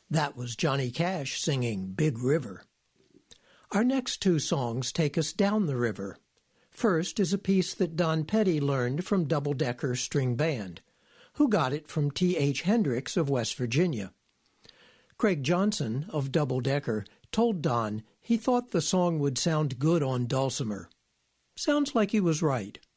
That was Johnny Cash singing Big River. Our next two songs take us down the river. First is a piece that Don Petty learned from Double Decker String Band, who got it from T.H. Hendricks of West Virginia. Craig Johnson of Double Decker told Don he thought the song would sound good on dulcimer. Sounds like he was right.